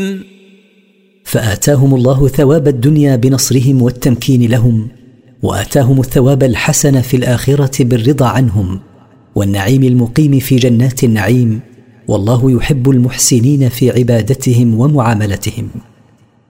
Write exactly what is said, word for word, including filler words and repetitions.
فآتاهم الله ثواب الدنيا بنصرهم والتمكين لهم، وآتاهم الثواب الحسن في الآخرة بالرضا عنهم والنعيم المقيم في جنات النعيم، والله يحب المحسنين في عبادتهم ومعاملتهم.